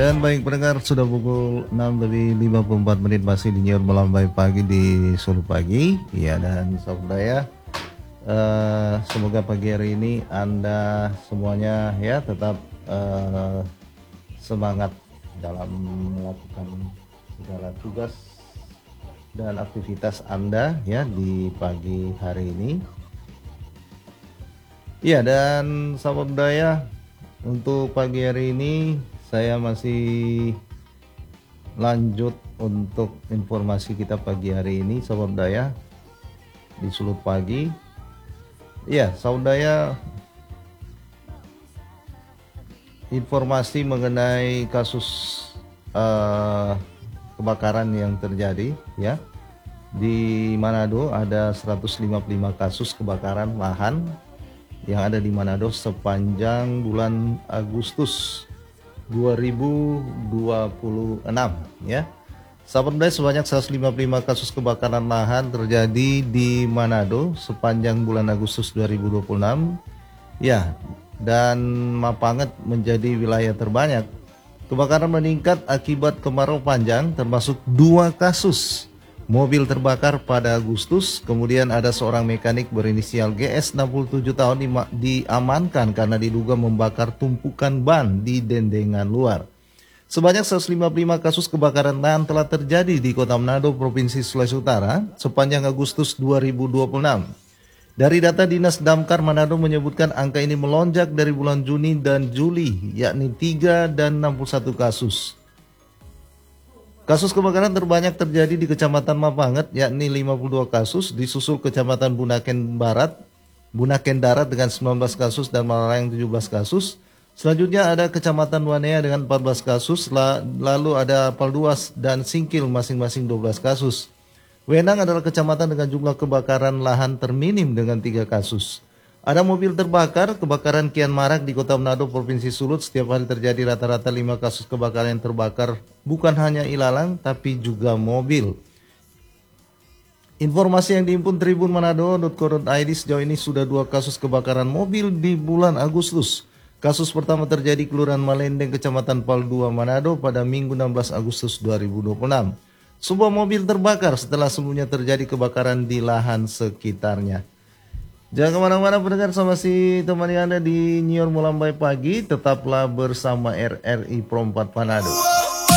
Dan baik pendengar, sudah pukul 6:54 masih di Nyiar Melambai Pagi di Solo Pagi. Ya, dan saudara ya, semoga pagi hari ini Anda semuanya ya tetap semangat dalam melakukan segala tugas dan aktivitas Anda ya di pagi hari ini. Ya, dan sahabat budaya, untuk pagi hari ini saya masih lanjut untuk informasi kita pagi hari ini sahabat budaya di Sulut Pagi. Ya, sahabat budaya, informasi mengenai kasus kebakaran yang terjadi ya. Di Manado ada 155 kasus kebakaran lahan yang ada di Manado sepanjang bulan Agustus 2026 ya. Sahabat budaya, sebanyak 155 kasus kebakaran lahan terjadi di Manado sepanjang bulan Agustus 2026 ya, dan Mapanget menjadi wilayah terbanyak. Kebakaran meningkat akibat kemarau panjang, termasuk 2 kasus mobil terbakar pada Agustus. Kemudian ada seorang mekanik berinisial GS 67 tahun diamankan karena diduga membakar tumpukan ban di dendengan luar. Sebanyak 155 kasus kebakaran lahan telah terjadi di Kota Manado, Provinsi Sulawesi Utara sepanjang Agustus 2026. Dari data Dinas Damkar Manado menyebutkan angka ini melonjak dari bulan Juni dan Juli, yakni 3 dan 61 kasus. Kasus kebakaran terbanyak terjadi di Kecamatan Mapanget, yakni 52 kasus, disusul Kecamatan Bunaken Darat dengan 19 kasus dan Malarayang 17 kasus. Selanjutnya ada Kecamatan Wanea dengan 14 kasus, lalu ada Palduas dan Singkil masing-masing 12 kasus. Wenang adalah kecamatan dengan jumlah kebakaran lahan terminim dengan 3 kasus. Ada mobil terbakar, kebakaran kian marak di Kota Manado, Provinsi Sulut. Setiap hari terjadi rata-rata 5 kasus kebakaran yang terbakar, bukan hanya ilalang tapi juga mobil. Informasi yang dihimpun Tribun Manado.co.id, sejauh ini sudah 2 kasus kebakaran mobil di bulan Agustus. Kasus pertama terjadi Kelurahan Malendeng, Kecamatan Paldua, Manado pada Minggu 16 Agustus 2026. Sebuah mobil terbakar setelah sebelumnya terjadi kebakaran di lahan sekitarnya. Jangan kemana-mana pendengar, sama si temani Anda di Nyior Melambai Pagi. Tetaplah bersama RRI Pro 4 Manado.